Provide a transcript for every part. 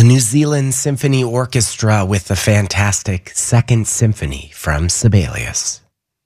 The New Zealand Symphony Orchestra with the fantastic Second Symphony from Sibelius.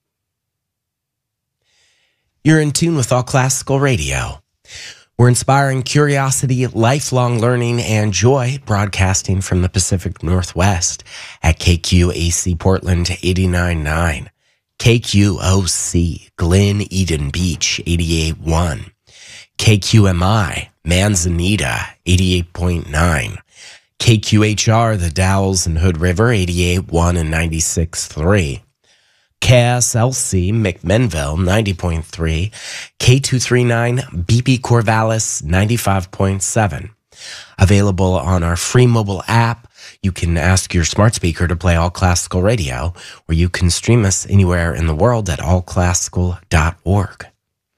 You're in tune with All Classical Radio. We're inspiring curiosity, lifelong learning, and joy, broadcasting from the Pacific Northwest at KQAC Portland 89.9, KQOC Glen Eden Beach 88.1, KQMI Manzanita 88.9, KQHR The Dalles and Hood River 88.1 and 96.3, KSLC McMinnville 90.3, K239 BP Corvallis 95.7. Available on our free mobile app. You can ask your smart speaker to play All Classical Radio, or you can stream us anywhere in the world at allclassical.org.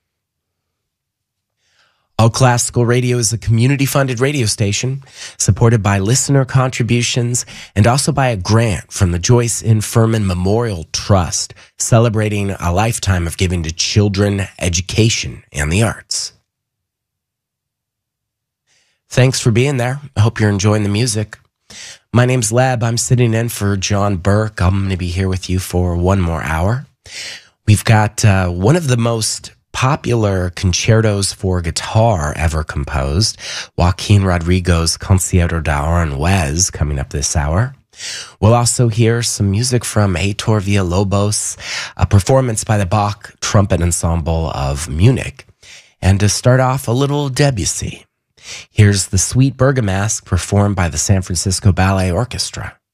All Classical Radio is a community-funded radio station supported by listener contributions and also by a grant from the Joyce N. Furman Memorial Trust, celebrating a lifetime of giving to children, education, and the arts. Thanks for being there. I hope you're enjoying the music. My name's Leb. I'm sitting in for John Burke. I'm going to be here with you for one more hour. We've got one of the most popular concertos for guitar ever composed, Joaquin Rodrigo's Concierto de Aranjuez, coming up this hour. We'll also hear some music from Heitor Villalobos, a performance by the Bach Trumpet Ensemble of Munich. And to start off, a little Debussy. Here's the Sweet Bergamasque performed by the San Francisco Ballet Orchestra.